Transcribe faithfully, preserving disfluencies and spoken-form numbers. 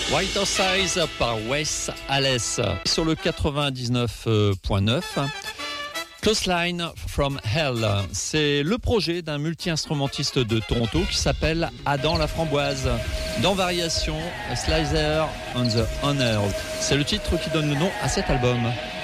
White Horse Eyes par Wes Aless sur le quatre-vingt-dix-neuf point neuf. Close Line from Hell, c'est le projet d'un multi-instrumentiste de Toronto qui s'appelle Adam Laframboise. Dans Variation, A Slicer on the Unearthed. C'est le titre qui donne le nom à cet album.